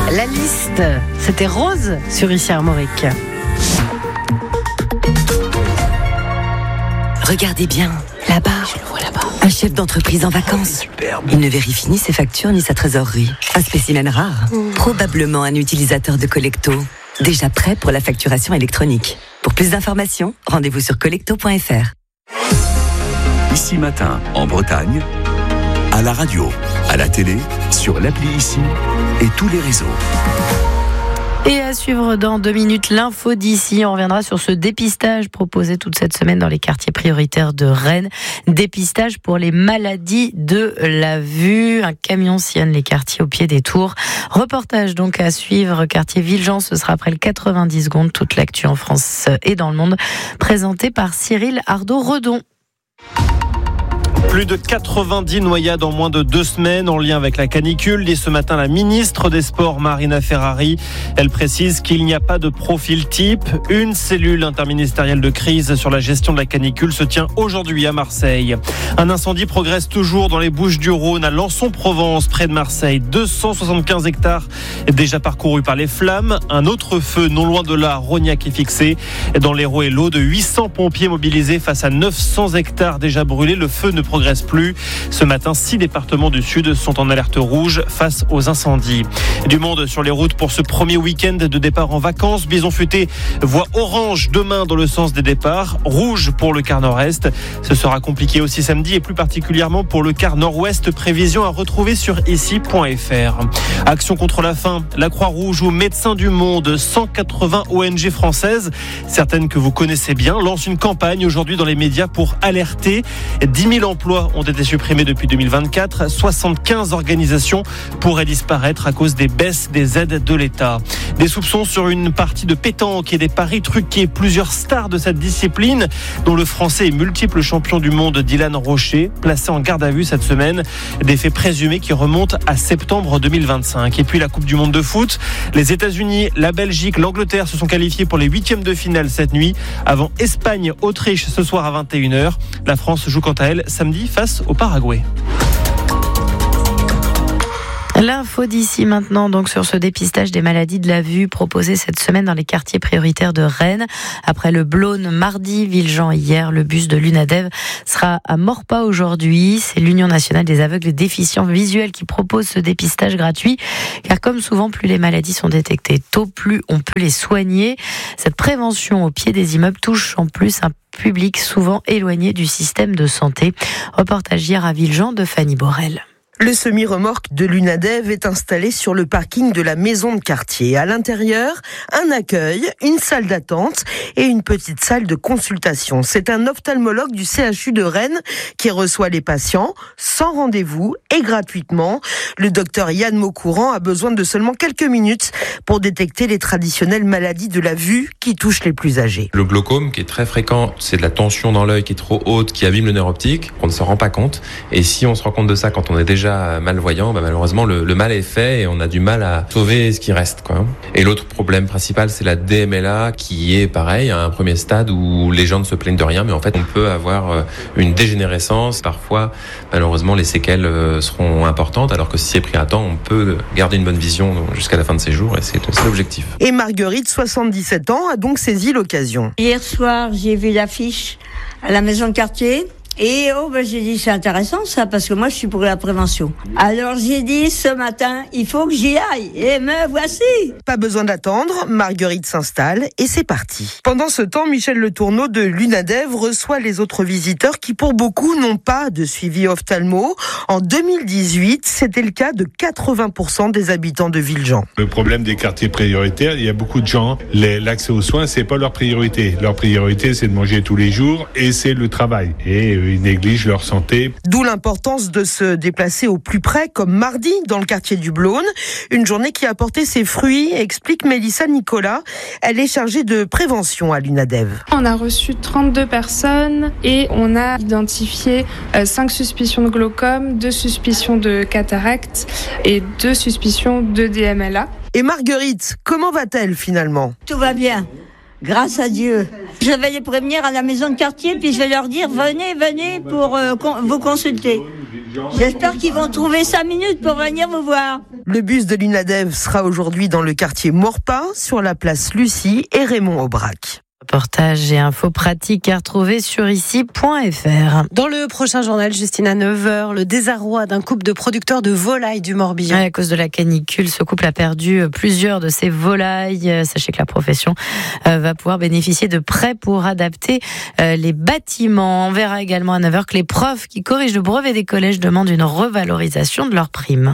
La liste, c'était Rose sur Ici Armorique. Regardez bien, là-bas. Je le vois là-bas. Un chef d'entreprise en vacances. Il ne vérifie ni ses factures ni sa trésorerie. Un spécimen rare. Probablement un utilisateur de Collecto. Déjà prêt pour la facturation électronique. Pour plus d'informations, rendez-vous sur collecto.fr. Ici Matin, en Bretagne, à la radio, à la télé, sur l'appli Ici et tous les réseaux. Et à suivre dans 2 minutes l'info d'ici. On reviendra sur ce dépistage proposé toute cette semaine dans les quartiers prioritaires de Rennes. Dépistage pour les maladies de la vue. Un camion sillonne les quartiers au pied des tours. Reportage donc à suivre. Quartier Villejean, ce sera après le 90 secondes. Toute l'actu en France et dans le monde. Présenté par Cyril Ardo-Redon. Plus de 90 noyades en moins de 2 semaines en lien avec la canicule. Dès ce matin, la ministre des Sports, Marina Ferrari, elle précise qu'il n'y a pas de profil type. Une cellule interministérielle de crise sur la gestion de la canicule se tient aujourd'hui à Marseille. Un incendie progresse toujours dans les Bouches-du-Rhône, à Lançon-Provence, près de Marseille. 275 hectares déjà parcourus par les flammes. Un autre feu non loin de là, Rognac, est fixé. Dans l'Hérault et l'Aude, 800 pompiers mobilisés face à 900 hectares déjà brûlés. Le feu ne progresse plus. Ce matin, 6 départements du Sud sont en alerte rouge face aux incendies. Du monde sur les routes pour ce premier week-end de départ en vacances. Bison Futé voit orange demain dans le sens des départs, rouge pour le quart nord-est. Ce sera compliqué aussi samedi et plus particulièrement pour le quart nord-ouest. Prévision à retrouver sur ici.fr. Action contre la faim, la Croix-Rouge ou Médecins du Monde, 180 ONG françaises, certaines que vous connaissez bien, lancent une campagne aujourd'hui dans les médias pour alerter. 10 000 emplois ont été supprimés depuis 2024. 75 organisations pourraient disparaître à cause des baisses des aides de l'État. Des soupçons sur une partie de pétanque et des paris truqués. Plusieurs stars de cette discipline, dont le Français et multiple champion du monde Dylan Rocher, placé en garde à vue cette semaine. Des faits présumés qui remontent à septembre 2025. Et puis la Coupe du monde de foot. Les États-Unis, la Belgique, l'Angleterre se sont qualifiés pour les 8e de finale cette nuit. Avant Espagne-Autriche ce soir à 21h. La France joue quant à elle samedi face au Paraguay. L'info d'ici maintenant, donc sur ce dépistage des maladies de la vue proposé cette semaine dans les quartiers prioritaires de Rennes. Après le Blône mardi, Villejean hier, le bus de l'UNADEV sera à Maurepas aujourd'hui. C'est l'Union nationale des aveugles et déficients visuels qui propose ce dépistage gratuit. Car comme souvent, plus les maladies sont détectées tôt, plus on peut les soigner. Cette prévention au pied des immeubles touche en plus un public souvent éloigné du système de santé. Reportage hier à Villejean de Fanny Borel. Le semi-remorque de l'UNADEV est installé sur le parking de la maison de quartier. À l'intérieur, un accueil, une salle d'attente et une petite salle de consultation. C'est un ophtalmologue du CHU de Rennes qui reçoit les patients sans rendez-vous et gratuitement. Le docteur Yann Maucourant a besoin de seulement quelques minutes pour détecter les traditionnelles maladies de la vue qui touchent les plus âgés. Le glaucome, qui est très fréquent, c'est de la tension dans l'œil qui est trop haute, qui abîme le nerf optique. On ne s'en rend pas compte. Et si on se rend compte de ça quand on est déjà malvoyant, malheureusement le mal est fait et on a du mal à sauver ce qui reste, quoi. Et l'autre problème principal, c'est la DMLA, qui est pareil, à un premier stade où les gens ne se plaignent de rien, mais en fait on peut avoir une dégénérescence. Parfois, malheureusement, les séquelles seront importantes, alors que si c'est pris à temps, on peut garder une bonne vision jusqu'à la fin de ses jours, et c'est l'objectif. Et Marguerite, 77 ans, a donc saisi l'occasion. Hier soir, j'ai vu l'affiche à la maison de quartier. Et j'ai dit c'est intéressant ça, parce que moi je suis pour la prévention. Alors j'ai dit ce matin, il faut que j'y aille, et me voici. Pas besoin d'attendre, Marguerite s'installe et c'est parti. Pendant ce temps, Michel Le Tourneau de l'UNADEV reçoit les autres visiteurs qui pour beaucoup n'ont pas de suivi ophtalmo. En 2018, c'était le cas de 80% des habitants de Villejean. Le problème des quartiers prioritaires, il y a beaucoup de gens, l'accès aux soins, c'est pas leur priorité. Leur priorité, c'est de manger tous les jours et c'est le travail. Et ils négligent leur santé. D'où l'importance de se déplacer au plus près, comme mardi, dans le quartier du Blône. Une journée qui a porté ses fruits, explique Mélissa Nicolas. Elle est chargée de prévention à l'UNADEV. On a reçu 32 personnes et on a identifié 5 suspicions de glaucome, 2 suspicions de cataracte et 2 suspicions de DMLA. Et Marguerite, comment va-t-elle finalement ? Tout va bien. Grâce à Dieu. Je vais les prévenir à la maison de quartier, puis je vais leur dire venez pour vous consulter. J'espère qu'ils vont trouver 5 minutes pour venir vous voir. Le bus de l'UNADEV sera aujourd'hui dans le quartier Maurepas, sur la place Lucie et Raymond Aubrac. Reportage et infos pratiques à retrouver sur ici.fr. Dans le prochain journal, Justine, à 9h, le désarroi d'un couple de producteurs de volailles du Morbihan. À cause de la canicule, ce couple a perdu plusieurs de ses volailles. Sachez que la profession va pouvoir bénéficier de prêts pour adapter les bâtiments. On verra également à 9h que les profs qui corrigent le brevet des collèges demandent une revalorisation de leurs primes.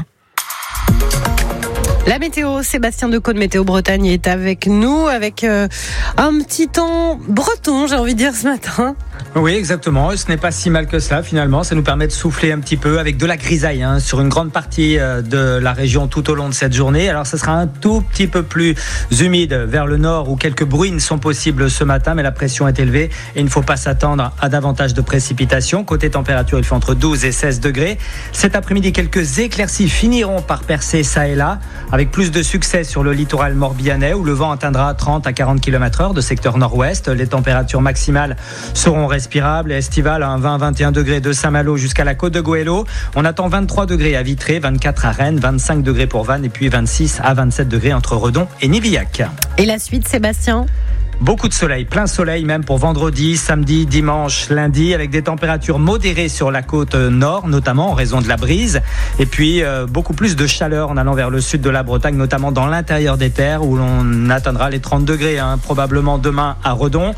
La météo, Sébastien Decaux de Météo Bretagne est avec nous, avec un petit temps breton, j'ai envie de dire, ce matin. Oui, exactement. Ce n'est pas si mal que cela, finalement. Ça nous permet de souffler un petit peu avec de la grisaille sur une grande partie de la région tout au long de cette journée. Alors, ce sera un tout petit peu plus humide vers le nord où quelques bruines sont possibles ce matin, mais la pression est élevée et il ne faut pas s'attendre à davantage de précipitations. Côté température, il fait entre 12 et 16 degrés. Cet après-midi, quelques éclaircies finiront par percer ça et là, avec plus de succès sur le littoral morbihanais où le vent atteindra 30 à 40 km/h de secteur nord-ouest. Les températures maximales seront respirables et estivales à 20-21 degrés de Saint-Malo jusqu'à la côte de Goëlo. On attend 23 degrés à Vitré, 24 à Rennes, 25 degrés pour Vannes et puis 26 à 27 degrés entre Redon et Nivillac. Et la suite, Sébastien ? Beaucoup de soleil, plein soleil même pour vendredi, samedi, dimanche, lundi, avec des températures modérées sur la côte nord, notamment en raison de la brise. Et puis beaucoup plus de chaleur en allant vers le sud de la Bretagne, notamment dans l'intérieur des terres où l'on atteindra les 30 degrés, probablement demain à Redon.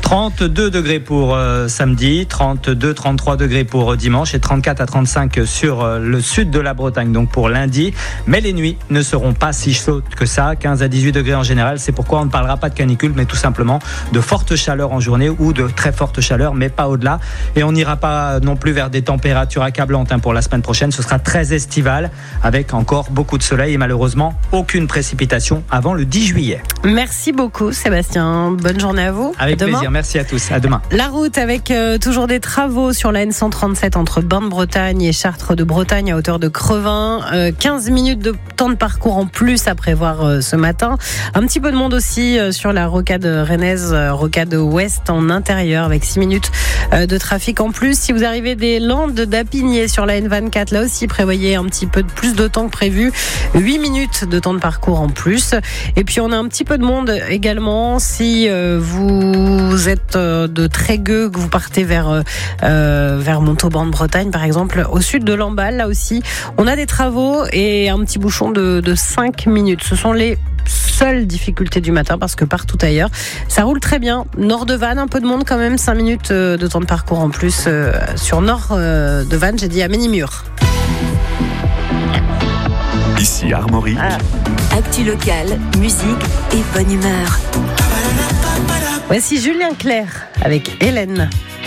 32 degrés pour samedi, 32-33 degrés pour dimanche et 34 à 35 sur le sud de la Bretagne, donc pour lundi. Mais les nuits ne seront pas si chaudes que ça, 15 à 18 degrés en général. C'est pourquoi on ne parlera pas de canicule, mais tout simplement de forte chaleur en journée ou de très forte chaleur, mais pas au-delà. Et on n'ira pas non plus vers des températures accablantes pour la semaine prochaine. Ce sera très estival avec encore beaucoup de soleil et malheureusement aucune précipitation avant le 10 juillet. Merci beaucoup Sébastien. Bonne journée à vous. Avec plaisir. Merci à tous. À demain. La route avec toujours des travaux sur la N137 entre Borne-Bretagne et Chartres de Bretagne à hauteur de Crevin. 15 minutes de temps de parcours en plus à prévoir ce matin. Un petit peu de monde aussi sur la rocade rennaise, rocade ouest en intérieur avec 6 minutes de trafic en plus. Si vous arrivez des Landes d'Apigné sur la N24, là aussi prévoyez un petit peu plus de temps que prévu. 8 minutes de temps de parcours en plus. Et puis on a un petit peu de monde également si vous êtes de Trégueux, que vous partez vers Montauban de Bretagne par exemple, au sud de Lamballe, là aussi on a des travaux et un petit bouchon de 5 minutes. Ce sont les seules difficultés du matin parce que partout ailleurs ça roule très bien. Nord de Vannes, un peu de monde quand même, 5 minutes de temps de parcours en plus sur nord de Vannes, j'ai dit à Ménimur. Ici Armorique. Actu locale, musique et bonne humeur. Voici Julien Clerc avec Hélène.